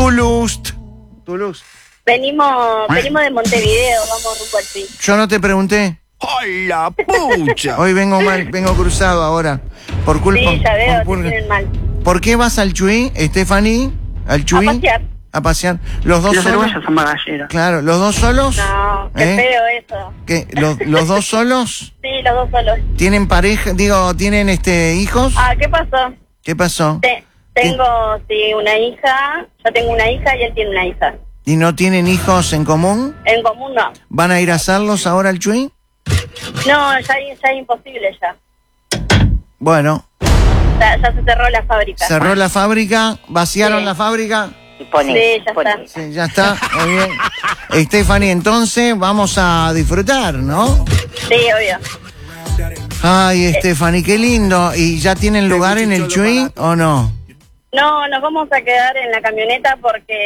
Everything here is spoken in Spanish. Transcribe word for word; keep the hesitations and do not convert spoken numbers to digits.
Toulouse. Toulouse. Venimos, venimos de Montevideo, vamos rumbo al Chuy. Yo no te pregunté. ¡Ay, la pucha! Hoy vengo mal, vengo cruzado ahora. Por culpa. Sí, ya veo, por, te tienen mal. ¿Por qué vas al Chuy, Stephanie? ¿Al Chuy? A pasear. A pasear. ¿Los dos Los solos? uruguayos son bagalleros. Claro, ¿los dos solos? No, qué ¿Eh? feo eso. ¿Qué? ¿Los, los dos solos? Sí, los dos solos. ¿Tienen pareja? Digo, ¿tienen este hijos? Ah, ¿qué pasó? ¿Qué pasó? Te, tengo, sí, una hija, yo tengo una hija y él tiene una hija. ¿Y no tienen hijos en común? En común no. ¿Van a ir a hacerlos ahora al Chuy? No, ya, ya es imposible ya. Bueno, Ya, ya se cerró la fábrica. cerró la fábrica, vaciaron Sí. la fábrica. Pone, Sí, ya pone. está. Sí, ya está, muy bien. Stephanie, entonces vamos a disfrutar, ¿no? Sí, obvio. Ay, Stephanie, qué lindo. ¿Y ya tienen lugar en el Chuy o no? No, nos vamos a quedar en la camioneta porque